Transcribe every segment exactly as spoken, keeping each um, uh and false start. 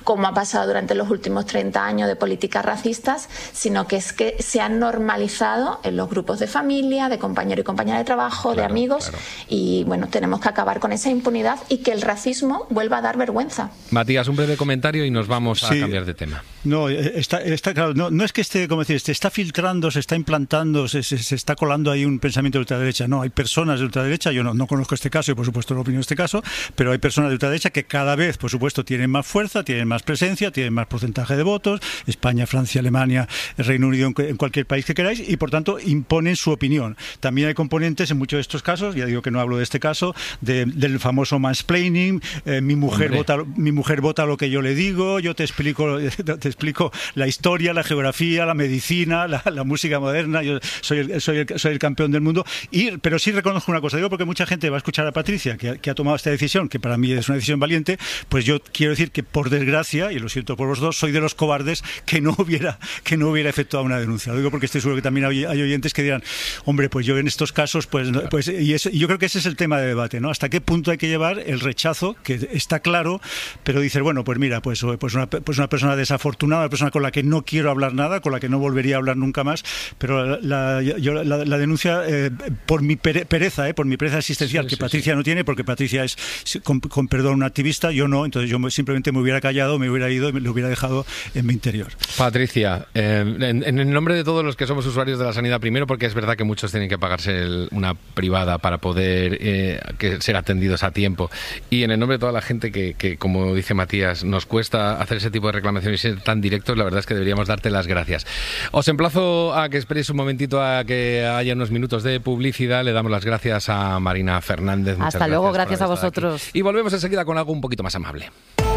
como ha pasado durante los últimos treinta años de políticas racistas, sino que es que se han normalizado en los grupos de familia, de compañeros y compañeras de trabajo, claro, de amigos, claro. Y bueno, tenemos que acabar con esa impunidad y que el racismo vuelva a dar vergüenza. Matías, un breve comentario y nos vamos a sí. cambiar de tema. No, está, está claro, no, no es que esté, como decir, se está filtrando, se está implantando, se, se, se está colando ahí un pensamiento de ultraderecha. No, hay personas de ultraderecha, yo no, no conozco este caso y por supuesto no opino de este caso, pero hay personas de ultraderecha que cada vez, por supuesto, tienen más fuerza, tienen más presencia, tienen más porcentaje de votos, España, Francia, Alemania, el Reino Unido, en cualquier país que queráis, y por tanto imponen su opinión. También hay componentes en muchos de estos casos, ya digo que no hablo de este caso, de, del famoso mansplaining, eh, mi mujer vota, mi mujer vota lo que yo le digo, yo te explico, te explico la historia, la geografía, la medicina, la, la música moderna, yo soy el, soy, el, soy el campeón del mundo, y, pero sí reconozco una cosa, digo porque mucha gente va a escuchar a Patricia, que, que ha tomado esta decisión, que para mí es una decisión valiente, pues yo quiero decir que por desgracia, y lo siento por los dos, soy de los cobardes que no hubiera, que no hubiera efectuado una denuncia. Lo digo porque estoy seguro que también hay, hay oyentes que dirán, hombre, pues yo en estos casos, pues, pues y, eso, y yo creo que ese es el tema de debate, ¿no? Hasta qué punto hay que llevar el rechazo, que está claro, pero dices, bueno, pues mira, pues, pues, una, pues una persona desafortunada, una persona con la que no quiero hablar nada, con la que no volvería a hablar nunca más, pero la, yo, la, la denuncia eh, por mi pereza, eh, por mi pereza existencial, sí, que sí, Patricia sí. no tiene, porque Patricia es, con, con perdón, una activista, yo no, entonces yo simplemente me hubiera callado, me hubiera ido y me lo hubiera dejado en mi interior. Patricia, eh, en, en el nombre de todos los que somos usuarios de la sanidad, primero porque es verdad que muchos tienen que pagarse el, una privada para poder eh, que ser atendidos a tiempo, y en el nombre de toda la gente que, que, como dice Matías, nos cuesta hacer ese tipo de reclamaciones y ser tan directos, la verdad es que deberíamos darte las gracias. Os emplazo a que esperéis un momentito a que haya unos minutos de publicidad. Le damos las gracias a Marina Fernández. Muchas Hasta luego, gracias, gracias a vosotros. Aquí. Y volvemos enseguida con algo un poquito más amable.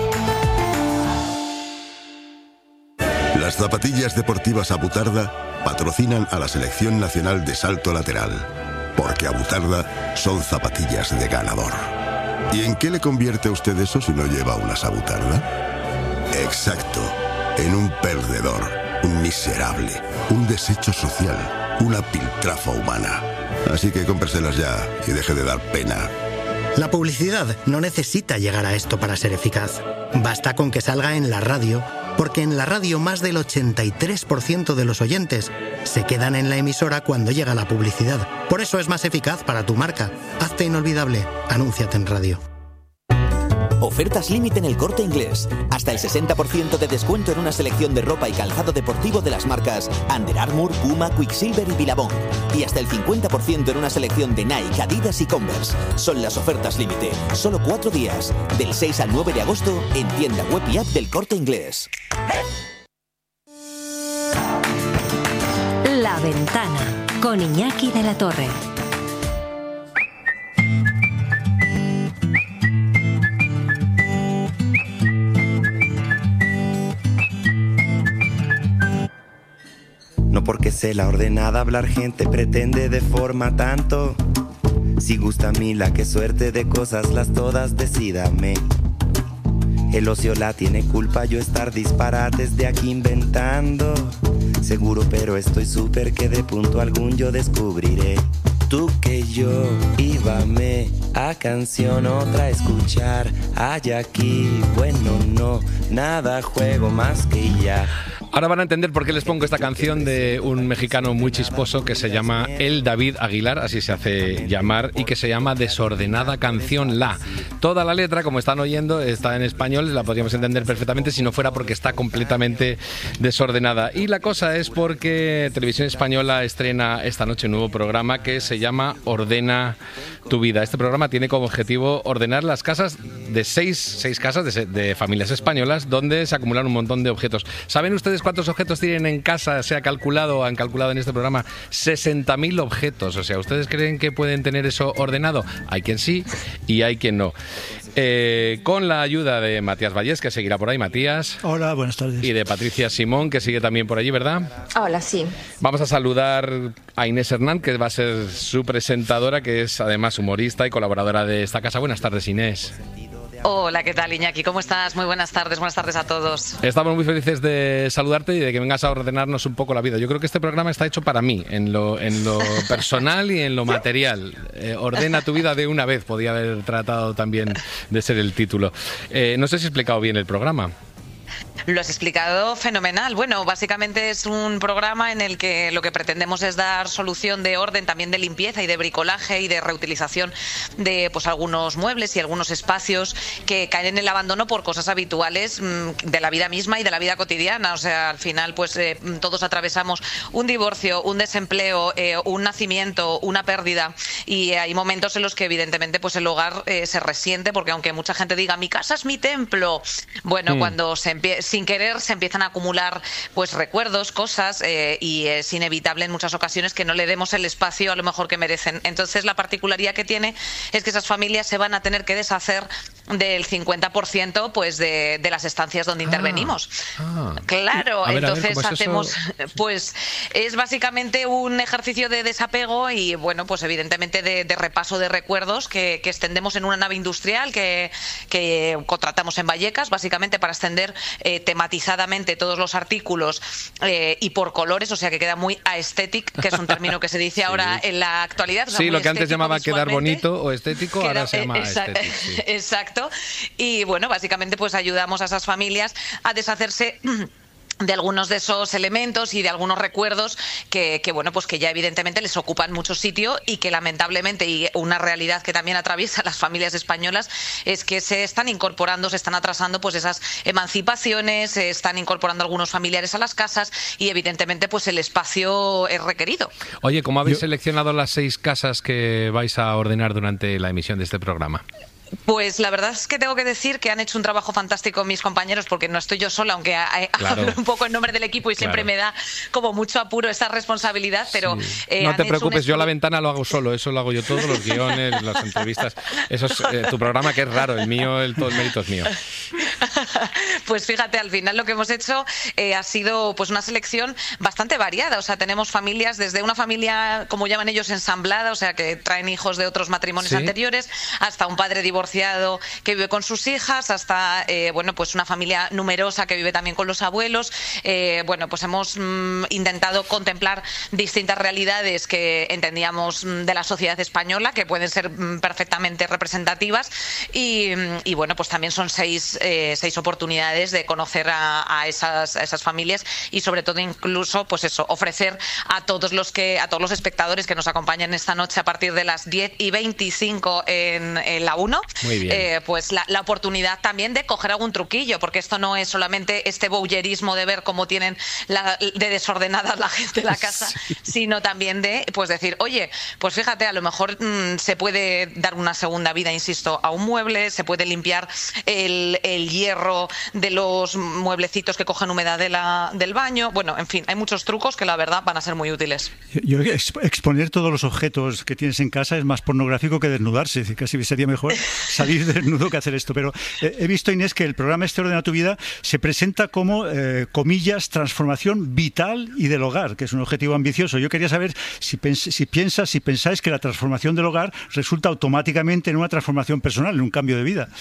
Las zapatillas deportivas Abutarda patrocinan a la Selección Nacional de Salto Lateral, porque Abutarda son zapatillas de ganador. ¿Y en qué le convierte a usted eso si no lleva unas Abutarda? Exacto, en un perdedor, un miserable, un desecho social, una piltrafa humana. Así que cómpreselas ya y deje de dar pena. La publicidad no necesita llegar a esto para ser eficaz. Basta con que salga en la radio, porque en la radio más del ochenta y tres por ciento de los oyentes se quedan en la emisora cuando llega la publicidad. Por eso es más eficaz para tu marca. Hazte inolvidable. Anúnciate en radio. Ofertas límite en El Corte Inglés. Hasta el sesenta por ciento de descuento en una selección de ropa y calzado deportivo de las marcas Under Armour, Puma, Quicksilver y Billabong. Y hasta el cincuenta por ciento en una selección de Nike, Adidas y Converse. Son las ofertas límite. Solo cuatro días. Del seis al nueve de agosto en tienda web y app del Corte Inglés. La Ventana con Iñaki de la Torre. No porque sé la ordenada hablar gente pretende de forma tanto. Si gusta a mí la que suerte de cosas las todas decídame. El ocio la tiene culpa, yo estar disparates de aquí inventando. Seguro pero estoy súper que de punto algún yo descubriré. Tú que yo, íbame a canción otra a escuchar. Hay aquí, bueno no, nada juego más que ya. Ahora van a entender por qué les pongo esta canción de un mexicano muy chisposo que se llama El David Aguilar, así se hace llamar, y que se llama Desordenada Canción La. Toda la letra, como están oyendo, está en español, la podríamos entender perfectamente si no fuera porque está completamente desordenada. Y la cosa es porque Televisión Española estrena esta noche un nuevo programa que se llama Ordena tu Vida. Este programa tiene como objetivo ordenar las casas de seis, seis casas de, de familias españolas donde se acumulan un montón de objetos. ¿Saben ustedes cuántos objetos tienen en casa? Se ha calculado, han calculado en este programa sesenta mil objetos. O sea, ¿ustedes creen que pueden tener eso ordenado? Hay quien sí y hay quien no. Eh, con la ayuda de Matías Vallés, que seguirá por ahí. Matías. Hola, buenas tardes. Y de Patricia Simón, que sigue también por allí, ¿verdad? Hola, sí. Vamos a saludar a Inés Hernán, que va a ser su presentadora, que es además humorista y colaboradora de esta casa. Buenas tardes, Inés. Hola, ¿qué tal, Iñaki? ¿Cómo estás? Muy buenas tardes, buenas tardes a todos. Estamos muy felices de saludarte y de que vengas a ordenarnos un poco la vida. Yo creo que este programa está hecho para mí, en lo, en lo personal y en lo material. Eh, ordena tu vida de una vez, podía haber tratado también de ser el título. Eh, no sé si he explicado bien el programa. Lo has explicado fenomenal. Bueno, básicamente es un programa en el que lo que pretendemos es dar solución de orden, también de limpieza y de bricolaje y de reutilización de pues algunos muebles y algunos espacios que caen en el abandono por cosas habituales mmm, de la vida misma y de la vida cotidiana. O sea, al final pues eh, todos atravesamos un divorcio, un desempleo, eh, un nacimiento, una pérdida, y hay momentos en los que evidentemente pues el hogar eh, se resiente, porque aunque mucha gente diga mi casa es mi templo, bueno, mm. cuando se empie- sin querer se empiezan a acumular pues recuerdos, cosas, eh, y es inevitable en muchas ocasiones que no le demos el espacio a lo mejor que merecen. Entonces la particularidad que tiene es que esas familias se van a tener que deshacer del cincuenta por ciento pues de, de las estancias donde ah, intervenimos. Ah. Claro, ver, entonces ver, hacemos eso? Pues es básicamente un ejercicio de desapego y bueno, pues evidentemente de, de repaso de recuerdos que, que extendemos en una nave industrial que, que contratamos en Vallecas, básicamente para extender eh, tematizadamente todos los artículos eh, y por colores, o sea que queda muy aesthetic, que es un término que se dice sí. ahora en la actualidad. O sea, sí, lo que antes llamaba quedar bonito o estético, queda, ahora se llama eh, exa- aesthetic. Sí. Exacto. Y bueno, básicamente pues ayudamos a esas familias a deshacerse de algunos de esos elementos y de algunos recuerdos que, que bueno pues que ya evidentemente les ocupan mucho sitio y que lamentablemente, y una realidad que también atraviesa las familias españolas, es que se están incorporando, se están atrasando pues esas emancipaciones, se están incorporando algunos familiares a las casas y evidentemente pues el espacio es requerido. Oye, ¿cómo habéis Yo... seleccionado las seis casas que vais a ordenar durante la emisión de este programa? Pues la verdad es que tengo que decir que han hecho un trabajo fantástico mis compañeros, porque no estoy yo sola, aunque claro. hablo un poco en nombre del equipo y siempre claro. me da como mucho apuro esa responsabilidad, pero... Sí. Eh, no te preocupes, yo la ventana lo hago solo, eso lo hago yo todo, los guiones, las entrevistas, eso es eh, tu programa, que es raro, el mío, el, todo el mérito es mío. Pues fíjate, al final lo que hemos hecho eh, ha sido pues una selección bastante variada, o sea, tenemos familias, desde una familia, como llaman ellos, ensamblada, o sea, que traen hijos de otros matrimonios ¿Sí? anteriores, hasta un padre divorciado que vive con sus hijas, hasta eh, bueno pues una familia numerosa que vive también con los abuelos. Eh, bueno, pues hemos mm, intentado contemplar distintas realidades que entendíamos mm, de la sociedad española, que pueden ser mm, perfectamente representativas, y, y bueno, pues también son seis, eh, seis oportunidades de conocer a, a, esas, a esas familias y sobre todo incluso pues eso, ofrecer a todos los que a todos los espectadores que nos acompañan esta noche a partir de las diez y veinticinco en, en la uno, Muy bien. Eh, pues la, la oportunidad también de coger algún truquillo, porque esto no es solamente este voyeurismo de ver cómo tienen la, de desordenadas la gente la casa, sí. sino también de pues decir, oye, pues fíjate, a lo mejor mmm, se puede dar una segunda vida, insisto, a un mueble, se puede limpiar el, el hierro de los mueblecitos que cogen humedad de la, del baño. Bueno, en fin, hay muchos trucos que la verdad van a ser muy útiles. Yo, yo exponer todos los objetos que tienes en casa es más pornográfico que desnudarse, casi sería mejor salir desnudo que hacer esto, pero eh, he visto, Inés, que el programa Este Ordena tu Vida se presenta como, eh, comillas, transformación vital y del hogar, que es un objetivo ambicioso. Yo quería saber si, pens- si piensas, si pensáis que la transformación del hogar resulta automáticamente en una transformación personal, en un cambio de vida.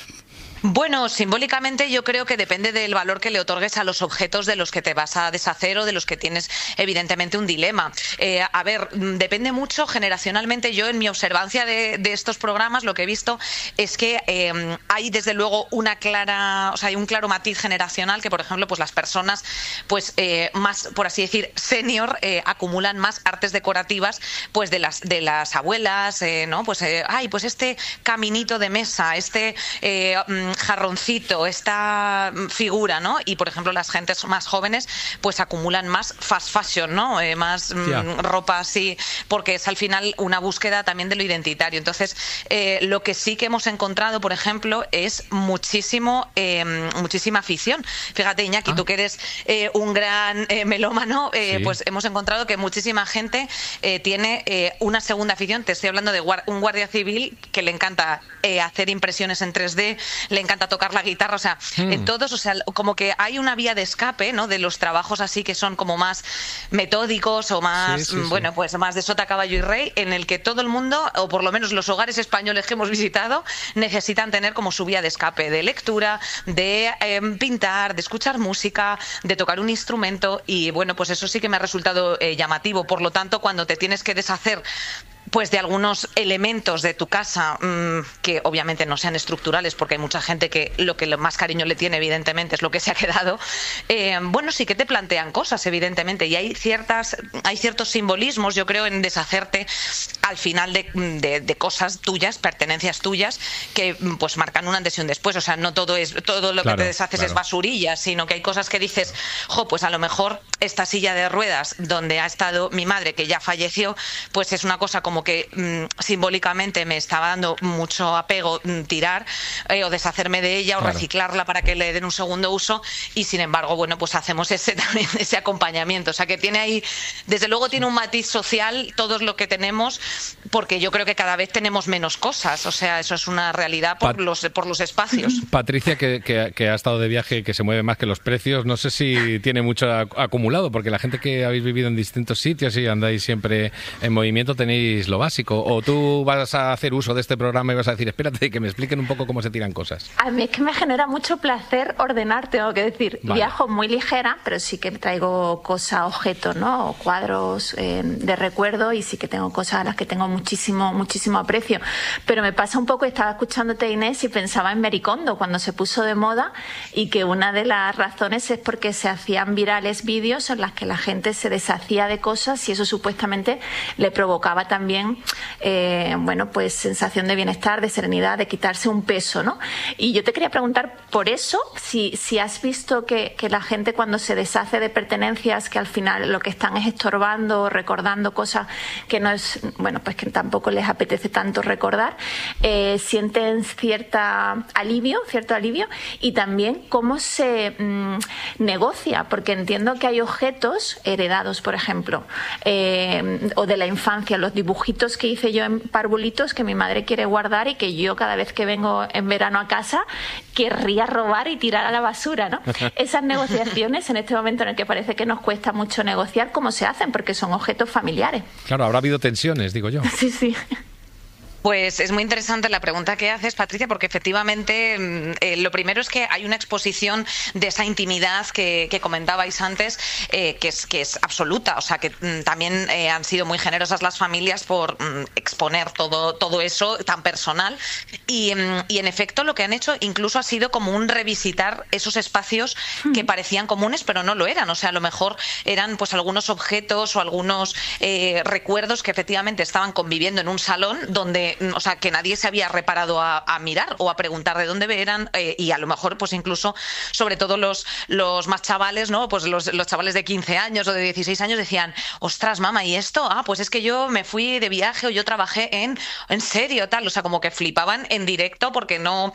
Bueno, simbólicamente yo creo que depende del valor que le otorgues a los objetos de los que te vas a deshacer o de los que tienes evidentemente un dilema. Eh, a ver, depende mucho generacionalmente. Yo en mi observancia de, de estos programas lo que he visto es que eh, hay desde luego una clara, o sea, hay un claro matiz generacional, que por ejemplo pues las personas pues eh, más, por así decir, senior eh, acumulan más artes decorativas pues de las de las abuelas, eh, ¿no? Pues eh, ay, pues este caminito de mesa, este eh, jarroncito, esta figura, ¿no? Y por ejemplo las gentes más jóvenes pues acumulan más fast fashion, ¿no? Eh, más yeah. mm, ropa así, porque es al final una búsqueda también de lo identitario. Entonces eh, lo que sí que hemos encontrado, por ejemplo, es muchísimo eh, muchísima afición. Fíjate, Iñaki, ah. tú que eres eh, un gran eh, melómano, eh, sí. pues hemos encontrado que muchísima gente eh, tiene eh, una segunda afición. Te estoy hablando de guar- un guardia civil que le encanta eh, hacer impresiones en tres D, le encanta tocar la guitarra, o sea, mm. en todos, o sea, como que hay una vía de escape, ¿no? De los trabajos así que son como más metódicos o más, sí, sí, bueno, sí. pues más de sota, caballo y rey, en el que todo el mundo, o por lo menos los hogares españoles que hemos visitado, necesitan tener como su vía de escape, de lectura, de eh, pintar, de escuchar música, de tocar un instrumento, y bueno, pues eso sí que me ha resultado eh, llamativo. Por lo tanto, cuando te tienes que deshacer pues de algunos elementos de tu casa mmm, que obviamente no sean estructurales, porque hay mucha gente que lo que más cariño le tiene evidentemente es lo que se ha quedado, eh, bueno, sí que te plantean cosas evidentemente, y hay ciertas hay ciertos simbolismos, yo creo, en deshacerte al final de, de, de cosas tuyas, pertenencias tuyas, que pues marcan un antes y un después. O sea, no todo es todo lo claro, que te deshaces claro. es basurilla, sino que hay cosas que dices, jo, pues a lo mejor esta silla de ruedas donde ha estado mi madre, que ya falleció, pues es una cosa como que mmm, simbólicamente me estaba dando mucho apego mmm, tirar eh, o deshacerme de ella claro. o reciclarla para que le den un segundo uso, y sin embargo, bueno, pues hacemos ese también ese acompañamiento. O sea, que tiene ahí, desde luego tiene un matiz social todo lo que tenemos, porque yo creo que cada vez tenemos menos cosas. O sea, eso es una realidad por, Pat- los, por los espacios. Patricia, que, que, que ha estado de viaje, que se mueve más que los precios, no sé si tiene mucho acumulado, porque la gente que habéis vivido en distintos sitios y andáis siempre en movimiento tenéis lo básico. O tú vas a hacer uso de este programa y vas a decir, espérate, que me expliquen un poco cómo se tiran cosas. A mí es que me genera mucho placer ordenar, tengo que decir. Vale. Viajo muy ligera, pero sí que traigo cosas, objetos, ¿no? O cuadros eh, de recuerdo, y sí que tengo cosas a las que tengo muchísimo, muchísimo aprecio. Pero me pasa un poco, estaba escuchándote, Inés, y pensaba en Marie Kondo cuando se puso de moda, y que una de las razones es porque se hacían virales vídeos en las que la gente se deshacía de cosas, y eso supuestamente le provocaba también eh, bueno, pues sensación de bienestar, de serenidad, de quitarse un peso, ¿no? Y yo te quería preguntar por eso, si, si has visto que, que la gente cuando se deshace de pertenencias que al final lo que están es estorbando, recordando cosas que no es, bueno, pues que tampoco les apetece tanto recordar, eh, sienten cierta alivio, cierto alivio, y también cómo se mmm, negocia, porque entiendo que hay objetos heredados, por ejemplo, eh, o de la infancia, los dibujitos que hice yo en parvulitos que mi madre quiere guardar y que yo cada vez que vengo en verano a casa querría robar y tirar a la basura, ¿no? Esas negociaciones en este momento en el que parece que nos cuesta mucho negociar, ¿cómo se hacen? Porque son objetos familiares. Claro, habrá habido tensiones, digo yo. Sí, sí. Pues es muy interesante la pregunta que haces, Patricia, porque efectivamente eh, lo primero es que hay una exposición de esa intimidad que, que comentabais antes, eh, que, es, que es absoluta. O sea, que mm, también eh, han sido muy generosas las familias por mm, exponer todo, todo eso tan personal. Y, mm, y en efecto lo que han hecho incluso ha sido como un revisitar esos espacios que parecían comunes, pero no lo eran. O sea, a lo mejor eran pues algunos objetos o algunos eh, recuerdos que efectivamente estaban conviviendo en un salón donde, o sea, que nadie se había reparado a, a mirar o a preguntar de dónde eran, eh, y a lo mejor pues incluso, sobre todo los, los más chavales, ¿no? Pues los, los chavales de quince años o de dieciséis años decían, ostras, mamá, ¿y esto? Ah, pues es que yo me fui de viaje o yo trabajé en, en serio, tal. O sea, como que flipaban en directo porque no,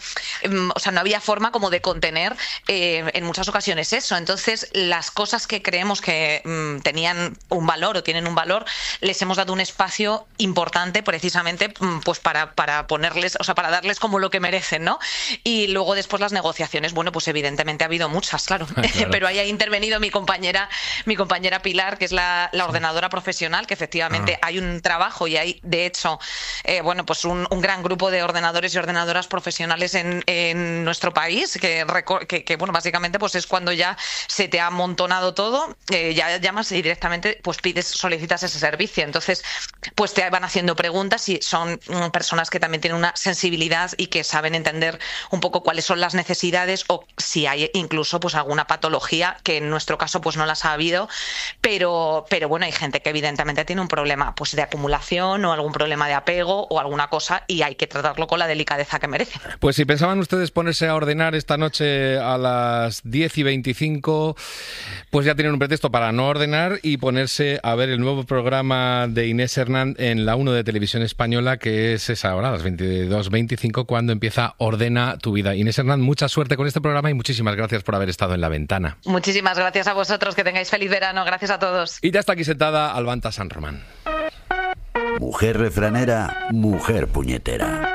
o sea, no había forma como de contener eh, en muchas ocasiones eso. Entonces, las cosas que creemos que mm, tenían un valor o tienen un valor, les hemos dado un espacio importante precisamente mm, pues para, para ponerles, o sea, para darles como lo que merecen, ¿no? Y luego después las negociaciones, bueno, pues evidentemente ha habido muchas, claro, claro. Pero ahí ha intervenido mi compañera, mi compañera Pilar, que es la, la ordenadora profesional, que efectivamente ah. hay un trabajo y hay, de hecho, eh, bueno, pues un, un gran grupo de ordenadores y ordenadoras profesionales en, en nuestro país, que, que, que, bueno, básicamente pues es cuando ya se te ha amontonado todo, eh, ya llamas y directamente pues pides, solicitas ese servicio. Entonces, pues te van haciendo preguntas y son personas que también tienen una sensibilidad y que saben entender un poco cuáles son las necesidades o si hay incluso pues alguna patología, que en nuestro caso pues no las ha habido, pero, pero bueno, hay gente que evidentemente tiene un problema pues de acumulación o algún problema de apego o alguna cosa, y hay que tratarlo con la delicadeza que merece. Pues si pensaban ustedes ponerse a ordenar esta noche a las diez y veinticinco, pues ya tienen un pretexto para no ordenar y ponerse a ver el nuevo programa de Inés Hernán en la uno de Televisión Española, que es esa hora, a las veintidós veinticinco, cuando empieza Ordena tu vida. Inés Hernán, mucha suerte con este programa y muchísimas gracias por haber estado en La Ventana. Muchísimas gracias a vosotros, que tengáis feliz verano. Gracias a todos. Y ya está aquí sentada Albanta San Román. Mujer refranera, mujer puñetera.